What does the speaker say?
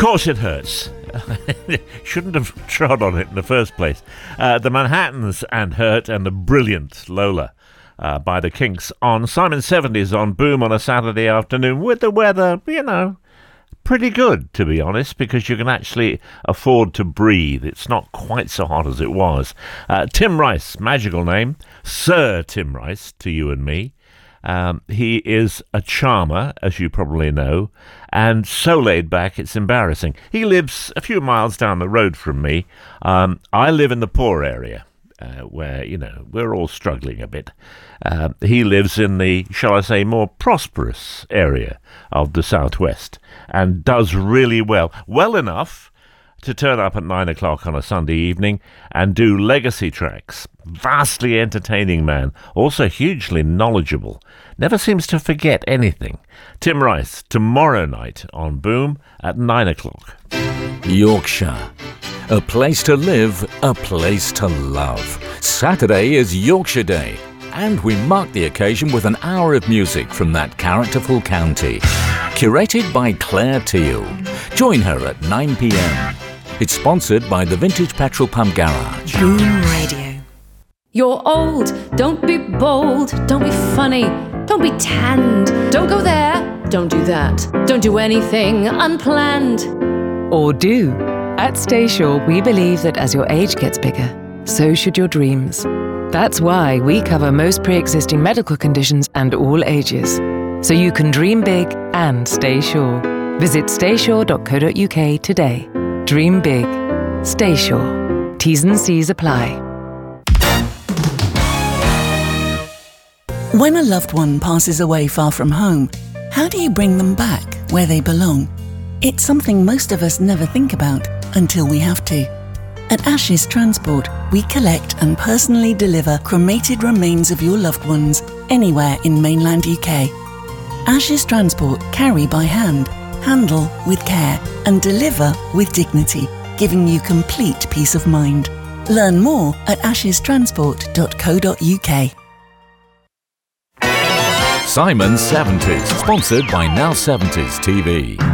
course it hurts. Shouldn't have trod on it in the first place. The Manhattans and Hurt and the brilliant Lola by the Kinks on Simon 70s on Boom on a Saturday afternoon with the weather, pretty good, to be honest, because you can actually afford to breathe. It's not quite so hot as it was. Tim Rice, magical name, Sir Tim Rice to you and me. He is a charmer, as you probably know, and so laid back it's embarrassing. He lives a few miles down the road from me. I live in the poor area, where, we're all struggling a bit. He lives in the, shall I say, more prosperous area of the southwest and does really well enough to turn up at 9 o'clock on a Sunday evening and do legacy tracks. Vastly entertaining man, also hugely knowledgeable. Never seems to forget anything. Tim Rice, tomorrow night on Boom at 9 o'clock. Yorkshire. A place to live, a place to love. Saturday is Yorkshire Day, and we mark the occasion with an hour of music from that characterful county. Curated by Claire Teal. Join her at 9 p.m. It's sponsored by the Vintage Petrol Pump Garage. Boom Radio. You're old, don't be bold, don't be funny, don't be tanned, don't go there, don't do that, don't do anything unplanned. Or do. At Staysure, we believe that as your age gets bigger, so should your dreams. That's why we cover most pre-existing medical conditions and all ages. So you can dream big and stay sure. Visit staysure.co.uk today. Dream big. Stay sure. T's and C's apply. When a loved one passes away far from home, how do you bring them back where they belong? It's something most of us never think about until we have to. At Ashes Transport, we collect and personally deliver cremated remains of your loved ones anywhere in mainland UK. Ashes Transport carry by hand, handle with care, and deliver with dignity, giving you complete peace of mind. Learn more at ashestransport.co.uk. Simon 70s, sponsored by Now 70s TV.